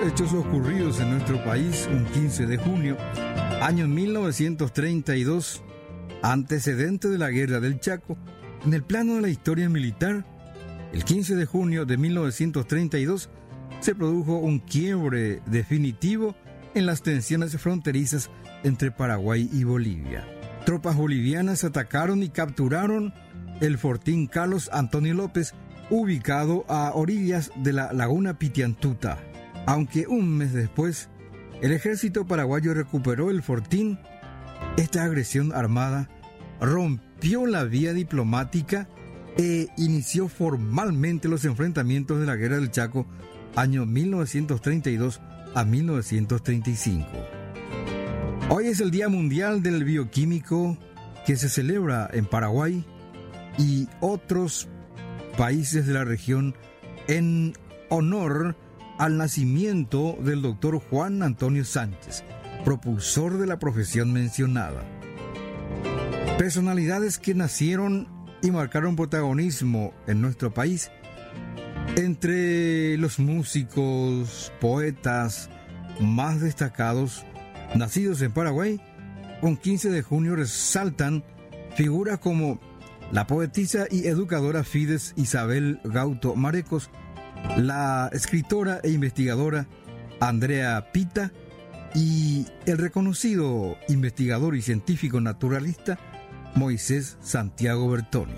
hechos ocurridos en nuestro país un 15 de junio, año 1932, antecedente de la Guerra del Chaco. En el plano de la historia militar, el 15 de junio de 1932 se produjo un quiebre definitivo en las tensiones fronterizas entre Paraguay y Bolivia. Tropas bolivianas atacaron y capturaron el fortín Carlos Antonio López, ubicado a orillas de la laguna Pitiantuta. Aunque un mes después, el ejército paraguayo recuperó el fortín, esta agresión armada rompió la vía diplomática e inició formalmente los enfrentamientos de la Guerra del Chaco, año 1932 a 1935. Hoy es el Día Mundial del Bioquímico, que se celebra en Paraguay y otros países de la región en honor al nacimiento del doctor Juan Antonio Sánchez, propulsor de la profesión mencionada. Personalidades que nacieron y marcaron protagonismo en nuestro país. Entre los músicos, poetas más destacados nacidos en Paraguay, un 15 de junio resaltan figuras como la poetisa y educadora Fides Isabel Gauto Marecos, la escritora e investigadora Andrea Pita y el reconocido investigador y científico naturalista Moisés Santiago Bertoni.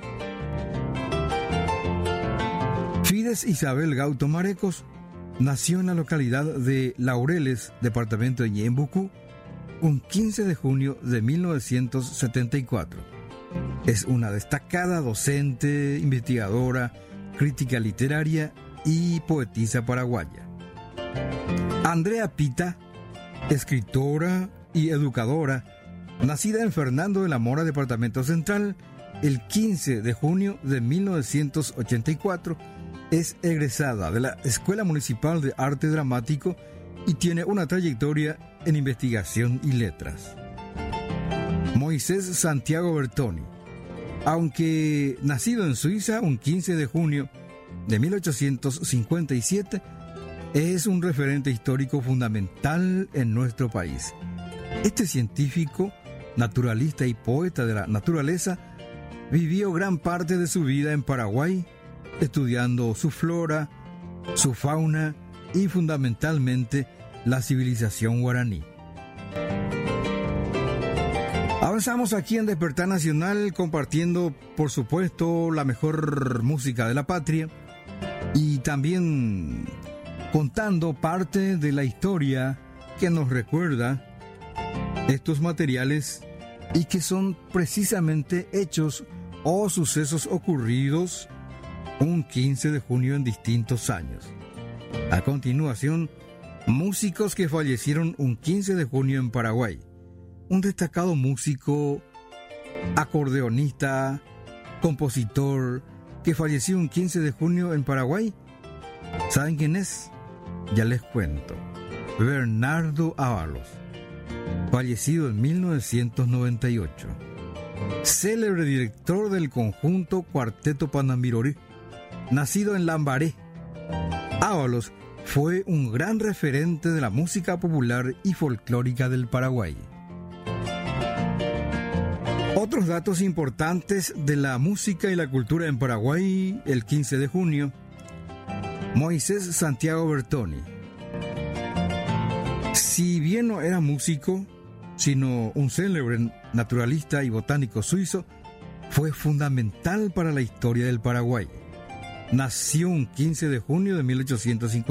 Fides Isabel Gauto Marecos nació en la localidad de Laureles, departamento de Ñembucú, un 15 de junio de 1974. Es una destacada docente, investigadora, crítica literaria y poetisa paraguaya. Andrea Pita, escritora y educadora, nacida en Fernando de la Mora, departamento central, el 15 de junio de 1984, es egresada de la Escuela Municipal de Arte Dramático y tiene una trayectoria en investigación y letras. Moisés Santiago Bertoni, aunque nacido en Suiza un 15 de junio de 1857, es un referente histórico fundamental en nuestro país. Este científico, naturalista y poeta de la naturaleza vivió gran parte de su vida en Paraguay, estudiando su flora, su fauna y fundamentalmente la civilización guaraní. Avanzamos aquí en Despertar Nacional compartiendo, por supuesto, la mejor música de la patria y también contando parte de la historia que nos recuerda estos materiales y que son precisamente hechos o sucesos ocurridos un 15 de junio en distintos años. A continuación, músicos que fallecieron un 15 de junio en Paraguay. Un destacado músico, acordeonista, compositor que falleció un 15 de junio en Paraguay. ¿Saben quién es? Ya les cuento. Bernardo Ábalos, fallecido en 1998. Célebre director del conjunto Cuarteto Panambirori, nacido en Lambaré. Ábalos fue un gran referente de la música popular y folclórica del Paraguay. Otros datos importantes de la música y la cultura en Paraguay el 15 de junio. Moisés Santiago Bertoni. Si bien no era músico, sino un célebre naturalista y botánico suizo, fue fundamental para la historia del Paraguay. Nació un 15 de junio de 1850.